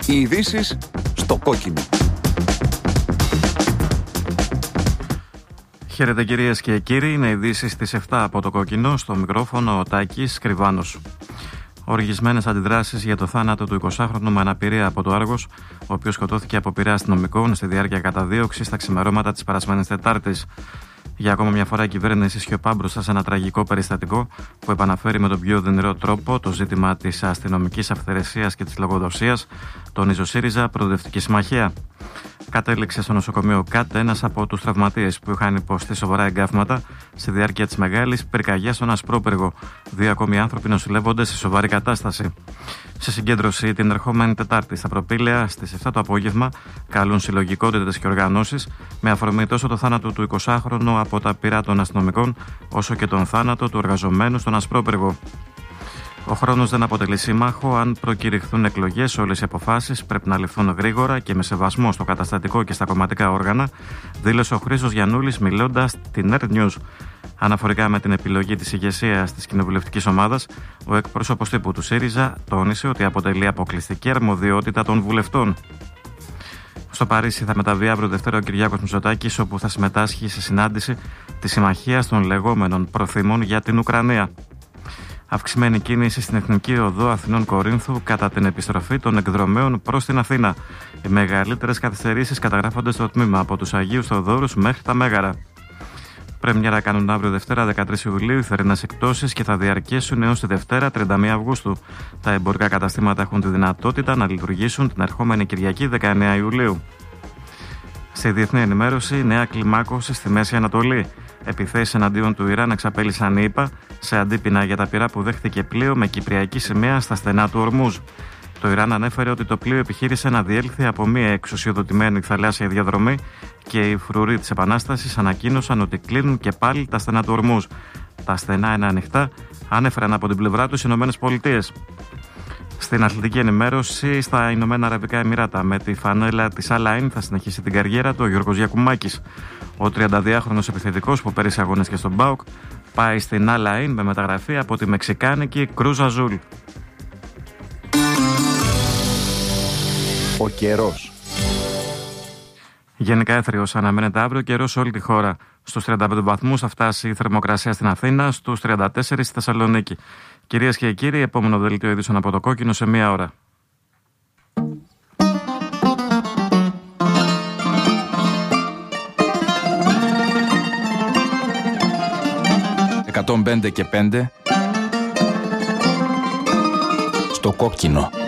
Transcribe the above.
Οι ειδήσεις στο κόκκινο. Χαίρετε κυρίες και κύριοι, είναι ειδήσεις στις 7 από το κόκκινο, στο μικρόφωνο ο Τάκης Κρυβάνος. Οργισμένες αντιδράσεις για το θάνατο του 20χρονου με αναπηρία από το Άργος, ο οποίος σκοτώθηκε από πειρά αστυνομικών στη διάρκεια καταδίωξης στα ξημερώματα της περασμένης Τετάρτης. Για ακόμα μια φορά η κυβέρνηση σιωπά μπροστά σε ένα τραγικό περιστατικό που επαναφέρει με τον πιο δυνηρό τρόπο το ζήτημα της αστυνομικής αυθαιρεσίας και της λογοδοσίας, τονίζει ο ΣΥΡΙΖΑ Προοδευτική Συμμαχία. Κατέληξε στο νοσοκομείο ΚΑΤ ένας από τους τραυματίες που είχαν υποστεί σοβαρά εγκάβματα στη διάρκεια της μεγάλης πυρκαγιάς στον Ασπρόπυργο. 2 ακόμη άνθρωποι νοσηλεύονται σε σοβαρή κατάσταση. Σε συγκέντρωση την ερχόμενη Τετάρτη στα Προπήλαια στις 7 το απόγευμα καλούν συλλογικότητες και οργανώσεις με αφορμή τόσο το θάνατο του 20χρονου από τα πυρά των αστυνομικών, όσο και τον θάνατο του εργαζομένου στον Ασπρόπυργο. Ο χρόνος δεν αποτελεί σύμμαχο. Αν προκηρυχθούν εκλογές, όλες οι αποφάσεις πρέπει να ληφθούν γρήγορα και με σεβασμό στο καταστατικό και στα κομματικά όργανα, δήλωσε ο Χρήστος Γιαννούλης μιλώντας στην Earth News. Αναφορικά με την επιλογή της ηγεσίας της κοινοβουλευτικής ομάδας, ο εκπρόσωπος τύπου του ΣΥΡΙΖΑ τόνισε ότι αποτελεί αποκλειστική αρμοδιότητα των βουλευτών. Στο Παρίσι θα μεταβεί αύριο Δευτέρα ο Κυριάκος Μητσοτάκης, όπου θα συμμετάσχει σε συνάντηση της Συμμαχίας των λεγόμενων προθήμων για την Ουκρανία. Αυξημένη κίνηση στην Εθνική Οδό Αθηνών Κορίνθου κατά την επιστροφή των εκδρομέων προς την Αθήνα. Οι μεγαλύτερες καθυστερήσεις καταγράφονται στο τμήμα από τους Αγίους Θεοδόρους μέχρι τα Μέγαρα. Πρεμιέρα κάνουν αύριο Δευτέρα 13 Ιουλίου οι θερινές εκτόσεις και θα διαρκέσουν έως τη Δευτέρα 31 Αυγούστου. Τα εμπορικά καταστήματα έχουν τη δυνατότητα να λειτουργήσουν την ερχόμενη Κυριακή 19 Ιουλίου. Στη διεθνή ενημέρωση, νέα κλιμάκωση στη Μέση Ανατολή. Επιθέσεις εναντίον του Ιράν εξαπέλυσαν οι ΗΠΑ σε αντίπεινα για τα πυρά που δέχτηκε πλοίο με κυπριακή σημαία στα στενά του Ορμούζ. Το Ιράν ανέφερε ότι το πλοίο επιχείρησε να διέλθει από μια εξουσιοδοτημένη θαλάσσια διαδρομή και οι φρουροί της Επανάστασης ανακοίνωσαν ότι κλείνουν και πάλι τα στενά του Ορμούζ. Τα στενά είναι ανοιχτά, ανέφεραν από την πλευρά τους οι ΗΠΑ. Στην αθλητική ενημέρωση, στα Ηνωμένα Αραβικά Εμιράτα, με τη φανέλα της Al-Ain θα συνεχίσει την καριέρα του ο Γιώργος Γιακουμάκης. Ο 32χρονος επιθετικός που πέρυσι αγωνίστηκε στον ΠΑΟΚ πάει στην Al-Ain με μεταγραφή από τη μεξικάνικη Κρούζ Αζούλ. Ο καιρός. Γενικά έθριος αναμένεται αύριο, καιρός σε όλη τη χώρα. Στους 35 βαθμούς θα φτάσει η θερμοκρασία στην Αθήνα, στους 34 στη Θεσσαλονίκη. Κυρίες και κύριοι, επόμενο δελτίο ειδήσεων από το κόκκινο σε 1 ώρα. 105 και 5 στο κόκκινο.